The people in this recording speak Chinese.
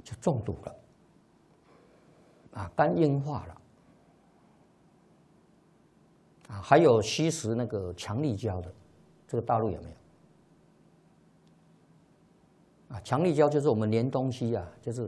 就中毒了，啊，肝硬化了，啊，还有吸食那个强力胶的，这个大陆有没有？啊，强力胶就是我们粘东西啊，就是